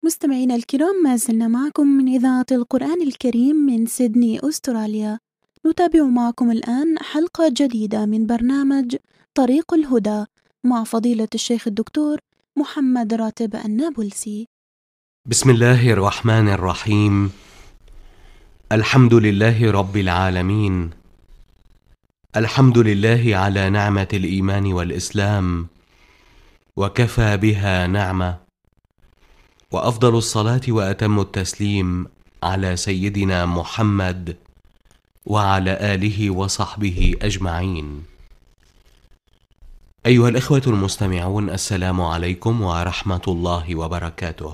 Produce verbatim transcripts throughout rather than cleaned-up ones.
مستمعينا الكرام، ما زلنا معكم من إذاعة القرآن الكريم من سيدني أستراليا. نتابع معكم الآن حلقة جديدة من برنامج طريق الهدى مع فضيلة الشيخ الدكتور محمد راتب النابلسي. بسم الله الرحمن الرحيم. الحمد لله رب العالمين، الحمد لله على نعمة الإيمان والإسلام، وكفى بها نعمة، وأفضل الصلاة وأتم التسليم على سيدنا محمد وعلى آله وصحبه أجمعين. أيها الإخوة المستمعون، السلام عليكم ورحمة الله وبركاته.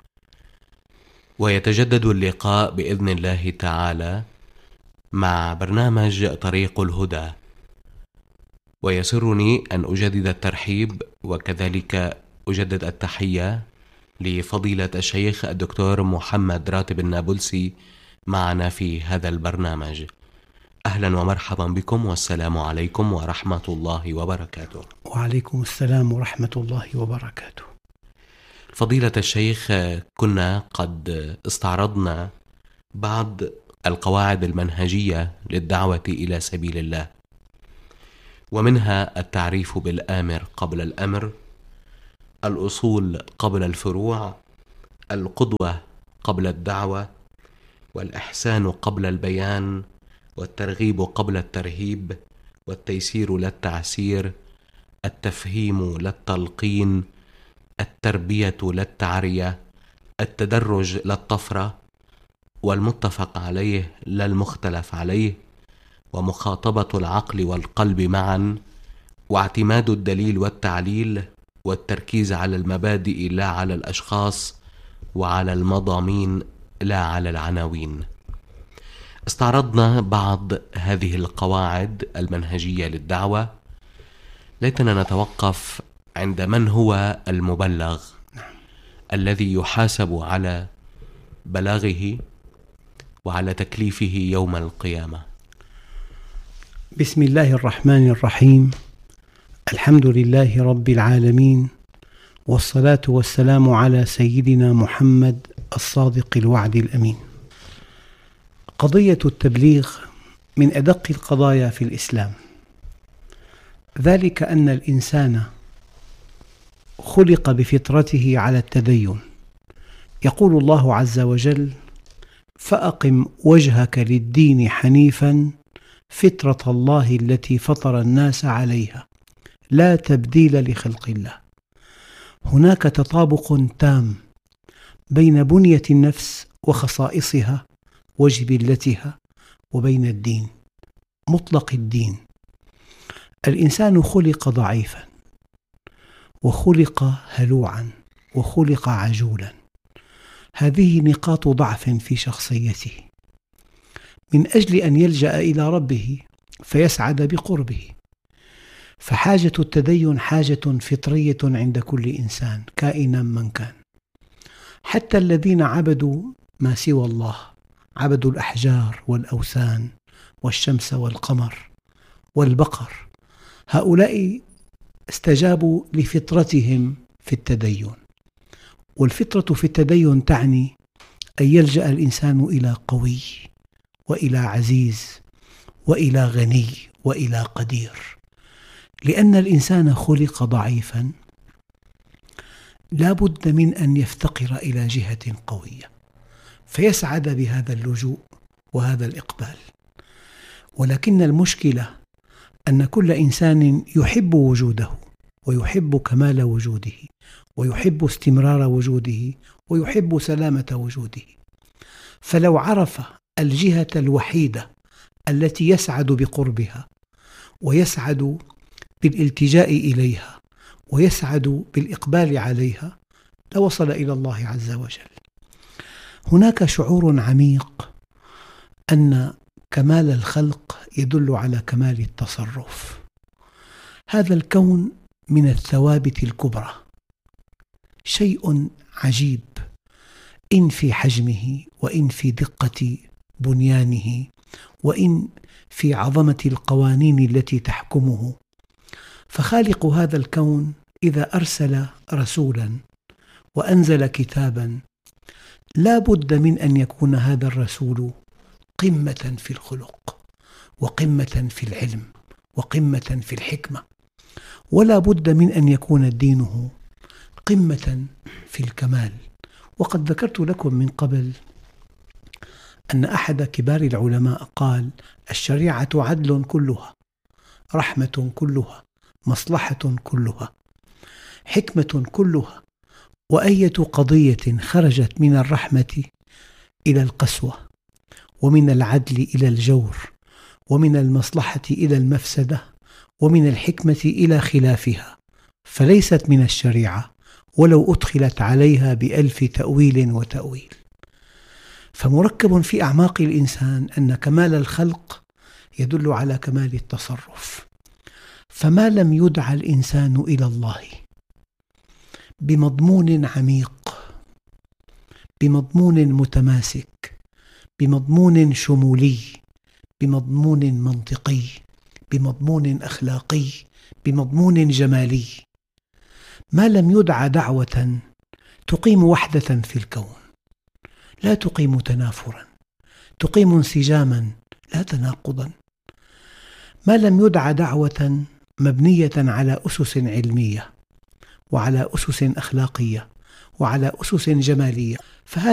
ويتجدد اللقاء بإذن الله تعالى مع برنامج طريق الهدى، ويسرني أن أجدد الترحيب وكذلك أجدد التحية لفضيلة الشيخ الدكتور محمد راتب النابلسي معنا في هذا البرنامج. أهلا ومرحبا بكم، والسلام عليكم ورحمة الله وبركاته. وعليكم السلام ورحمة الله وبركاته. فضيلة الشيخ، كنا قد استعرضنا بعض القواعد المنهجية للدعوة إلى سبيل الله، ومنها التعريف بالآمر قبل الأمر، الأصول قبل الفروع، القدوة قبل الدعوة، والإحسان قبل البيان، والترغيب قبل الترهيب، والتيسير لا التعسير، التفهيم لا التلقين، التربية لا التعرية، التدرج لا الطفرة، والمتفق عليه لا المختلف عليه، ومخاطبة العقل والقلب معا، واعتماد الدليل والتعليل، والتركيز على المبادئ لا على الأشخاص، وعلى المضامين لا على العناوين. استعرضنا بعض هذه القواعد المنهجية للدعوة. ليتنا نتوقف عند من هو المبلغ الذي يحاسب على بلاغه وعلى تكليفه يوم القيامة. بسم الله الرحمن الرحيم. الحمد لله رب العالمين، والصلاة والسلام على سيدنا محمد الصادق الوعد الأمين. قضية التبليغ من أدق القضايا في الإسلام، ذلك أن الإنسان خلق بفطرته على التدين. يقول الله عز وجل: فأقم وجهك للدين حنيفا فطرة الله التي فطر الناس عليها لا تبديل لخلق الله. هناك تطابق تام بين بنية النفس وخصائصها وجبلتها وبين الدين، مطلق الدين. الإنسان خلق ضعيفا، وخلق هلوعا، وخلق عجولا. هذه نقاط ضعف في شخصيته. من أجل أن يلجأ إلى ربه فيسعد بقربه، فحاجة التدين حاجة فطرية عند كل إنسان كائنا من كان. حتى الذين عبدوا ما سوى الله، عبدوا الأحجار والأوثان والشمس والقمر والبقر، هؤلاء استجابوا لفطرتهم في التدين. والفطرة في التدين تعني أن يلجأ الإنسان إلى قوي، وإلى عزيز، وإلى غني، وإلى قدير. لأن الإنسان خلق ضعيفا، لا بد من أن يفتقر إلى جهة قوية، فيسعد بهذا اللجوء وهذا الإقبال. ولكن المشكلة أن كل إنسان يحب وجوده، ويحب كمال وجوده، ويحب استمرار وجوده، ويحب سلامة وجوده. فلو عرف الجهة الوحيدة التي يسعد بقربها، ويسعد بالالتجاء إليها، ويسعد بالإقبال عليها، لوصل إلى الله عز وجل. هناك شعور عميق أن كمال الخلق يدل على كمال التصرف. هذا الكون من الثوابت الكبرى، شيء عجيب، إن في حجمه، وإن في دقة بنيانه، وإن في عظمة القوانين التي تحكمه. فخالق هذا الكون إذا أرسل رسولا وأنزل كتابا لا بد من أن يكون هذا الرسول قمة في الخلق، وقمة في العلم، وقمة في الحكمة، ولا بد من أن يكون دينه قمة في الكمال. وقد ذكرت لكم من قبل أن أحد كبار العلماء قال: الشريعة عدل كلها، رحمة كلها، مصلحة كلها، حكمة كلها، وأية قضية خرجت من الرحمة إلى القسوة، ومن العدل إلى الجور، ومن المصلحة إلى المفسدة، ومن الحكمة إلى خلافها، فليست من الشريعة ولو أدخلت عليها بألف تأويل وتأويل. فمركب في أعماق الإنسان أن كمال الخلق يدل على كمال التصرف، فما لم يدع الإنسان إلى الله بمضمون عميق، بمضمون متماسك، بمضمون شمولي، بمضمون منطقي، بمضمون أخلاقي، بمضمون جمالي، ما لم يدع دعوة تقيم وحدة في الكون، لا تقيم تنافرا، تقيم انسجاما لا تناقضا، ما لم يدع دعوة مبنية على أسس علمية، وعلى أسس أخلاقية، وعلى أسس جمالية، فهذا